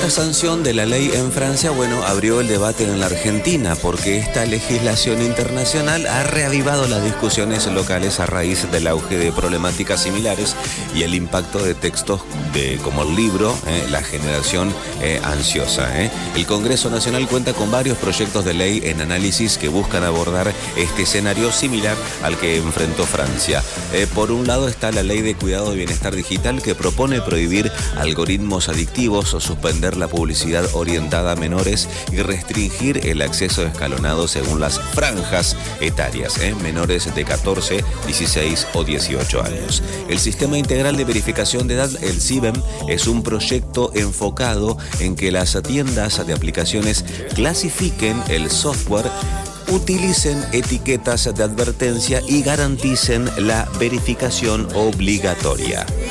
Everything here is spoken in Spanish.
esta sanción de la ley en Francia, bueno, abrió el debate en la Argentina, porque esta legislación internacional ha reavivado las discusiones locales a raíz del auge de problemáticas similares y el impacto de textos como el libro, La generación ansiosa. El Congreso Nacional cuenta con varios proyectos de ley en análisis que buscan abordar este escenario similar al que enfrentó Francia. Por un lado está la Ley de Cuidado de Bienestar Digital, que propone prohibir algoritmos adictivos o suspender la publicidad orientada a menores y restringir el acceso escalonado según las franjas etarias, menores de 14, 16 o 18 años. El Sistema Integral de Verificación de Edad, el SIVEM, es un proyecto enfocado en que las tiendas de aplicaciones clasifiquen el software, utilicen etiquetas de advertencia y garanticen la verificación obligatoria.